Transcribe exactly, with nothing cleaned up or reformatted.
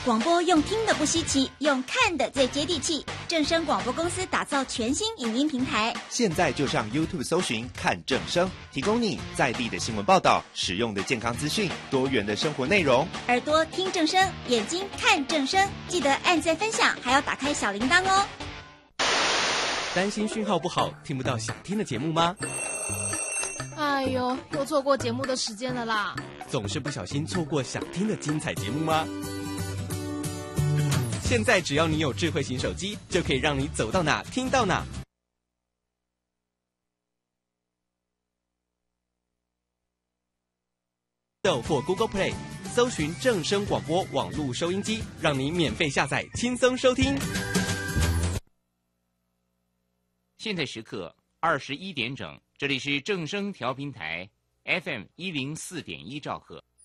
广播用听的不稀奇，用看的最接地气。正声广播公司打造全新影音平台， 现在就上 YouTube 搜寻看正声，提供你在地的新闻报道、实用的健康资讯、多元的生活内容。 耳朵听正声，眼睛看正声，记得按赞分享，还要打开小铃铛哦。 担心讯号不好，听不到想听的节目吗？ 哎呦，又错过节目的时间了啦！ 总是不小心错过想听的精彩节目吗？现在只要你有智慧型手机，就可以让你走到哪听到哪。或 Google Play 搜寻正声广播网络收音机，让你免费下载，轻松收听。 现在时刻二十一点整，这里是正声调频台 F M 一零四点一兆赫。